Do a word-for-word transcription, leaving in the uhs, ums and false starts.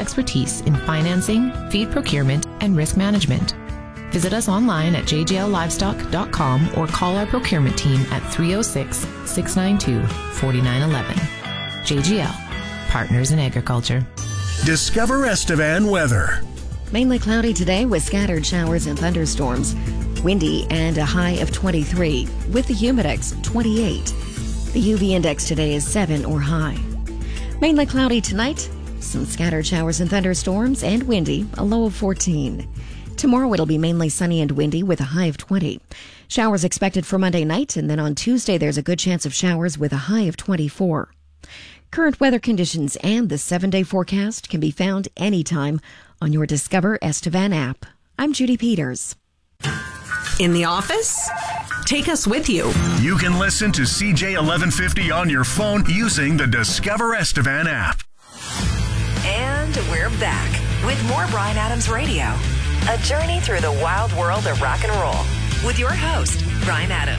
expertise in financing, feed procurement, and risk management. Visit us online at j j l livestock dot com or call our procurement team at three oh six, six nine two, four nine one one. J G L, Partners in Agriculture. Discover Estevan weather. Mainly cloudy today with scattered showers and thunderstorms. Windy and a high of twenty-three with the humidex twenty-eight. The U V index today is seven or high. Mainly cloudy tonight. Some scattered showers and thunderstorms and windy, a low of fourteen. Tomorrow it'll be mainly sunny and windy with a high of twenty. Showers expected for Monday night, and then on Tuesday there's a good chance of showers with a high of twenty-four. Current weather conditions and the seven-day forecast can be found anytime on your Discover Estevan app. I'm Judy Peters. In the office? Take us with you. You can listen to C J eleven fifty on your phone using the Discover Estevan app. And we're back with more Bryan Adams Radio. A journey through the wild world of rock and roll with your host, Bryan Adams.